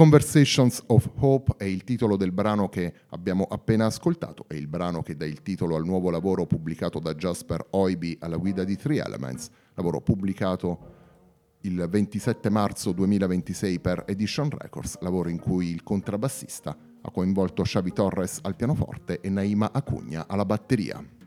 Conversations of Hope è il titolo del brano che abbiamo appena ascoltato, è il brano che dà il titolo al nuovo lavoro pubblicato da Jasper Oiby alla guida di Three Elements, lavoro pubblicato il 27 marzo 2026 per Edition Records, lavoro in cui il contrabbassista ha coinvolto Xavi Torres al pianoforte e Naima Acugna alla batteria.